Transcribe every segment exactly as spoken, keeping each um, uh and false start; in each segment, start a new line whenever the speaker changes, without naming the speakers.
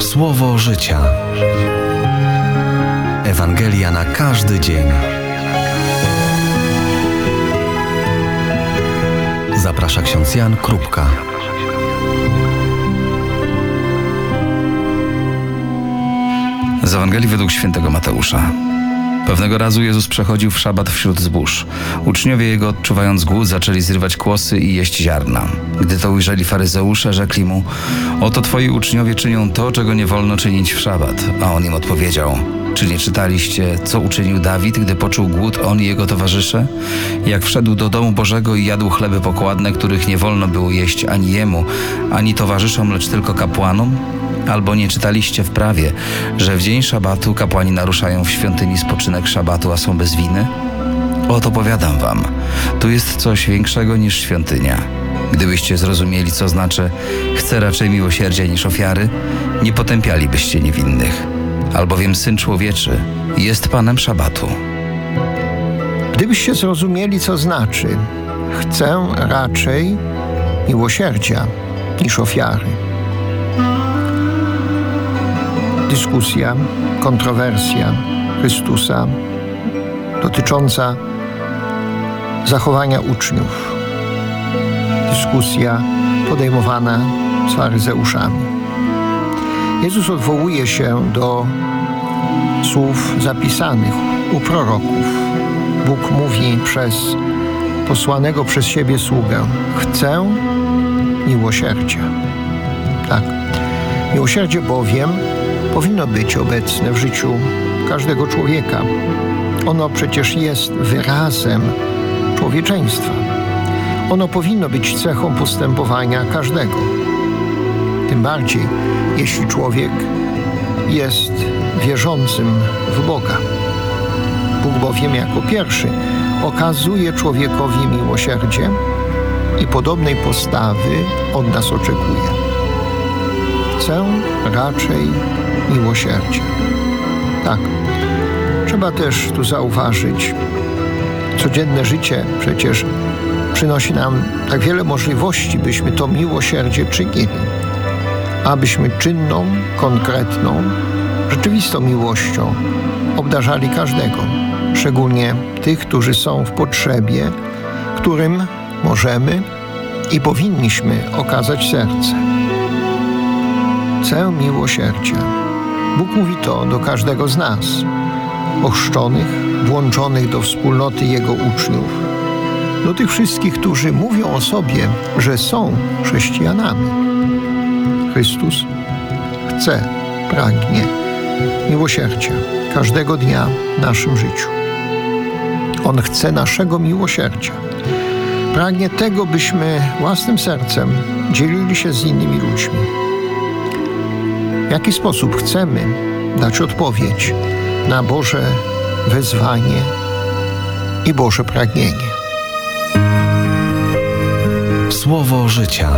Słowo życia. Ewangelia na każdy dzień. Zaprasza ksiądz Jan Krupka.
Z Ewangelii według świętego Mateusza. Pewnego razu Jezus przechodził w szabat wśród zbóż. Uczniowie Jego, odczuwając głód, zaczęli zrywać kłosy i jeść ziarna. Gdy to ujrzeli faryzeusze, rzekli Mu: oto Twoi uczniowie czynią to, czego nie wolno czynić w szabat. A On im odpowiedział: czy nie czytaliście, co uczynił Dawid, gdy poczuł głód, on i jego towarzysze? Jak wszedł do domu Bożego i jadł chleby pokładne, których nie wolno było jeść ani jemu, ani towarzyszom, lecz tylko kapłanom? Albo nie czytaliście w prawie, że w dzień szabatu kapłani naruszają w świątyni spoczynek szabatu, a są bez winy? Oto powiadam wam, tu jest coś większego niż świątynia. Gdybyście zrozumieli, co znaczy chcę raczej miłosierdzia niż ofiary, nie potępialibyście niewinnych. Albowiem Syn Człowieczy jest Panem szabatu.
Gdybyście zrozumieli, co znaczy chcę raczej miłosierdzia niż ofiary. Dyskusja, kontrowersja Chrystusa dotycząca zachowania uczniów. Dyskusja podejmowana z faryzeuszami. Jezus odwołuje się do słów zapisanych u proroków. Bóg mówi przez posłanego przez siebie sługę: chcę miłosierdzia. Tak. Miłosierdzie bowiem powinno być obecne w życiu każdego człowieka. Ono przecież jest wyrazem człowieczeństwa. Ono powinno być cechą postępowania każdego. Tym bardziej, jeśli człowiek jest wierzącym w Boga. Bóg bowiem jako pierwszy okazuje człowiekowi miłosierdzie i podobnej postawy od nas oczekuje. Chcę raczej miłosierdzia. Tak, trzeba też tu zauważyć, codzienne życie przecież przynosi nam tak wiele możliwości, byśmy to miłosierdzie czynili, abyśmy czynną, konkretną, rzeczywistą miłością obdarzali każdego, szczególnie tych, którzy są w potrzebie, którym możemy i powinniśmy okazać serce. Chcę miłosierdzia. Bóg mówi to do każdego z nas, ochrzczonych, włączonych do wspólnoty Jego uczniów, do tych wszystkich, którzy mówią o sobie, że są chrześcijanami. Chrystus chce, pragnie miłosierdzia każdego dnia w naszym życiu. On chce naszego miłosierdzia. Pragnie tego, byśmy własnym sercem dzielili się z innymi ludźmi. W jaki sposób chcemy dać odpowiedź na Boże wezwanie i Boże pragnienie?
Słowo życia.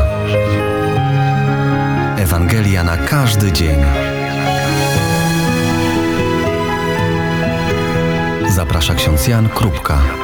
Ewangelia na każdy dzień. Zaprasza ksiądz Jan Krupka.